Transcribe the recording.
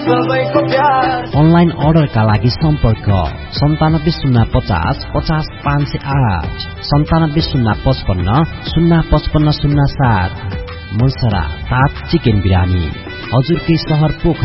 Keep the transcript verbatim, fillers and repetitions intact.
Online अर्डरका लागि सम्पर्क सन्तानब्बे शून्य पचास पचास पाँच सय आठ सन्तानब्बे शून्य पचपन्न शून्य पचपन्न शून्य सात। मुलसरा ताज चिकन बिरानी हजुरकै सहर पोखरा।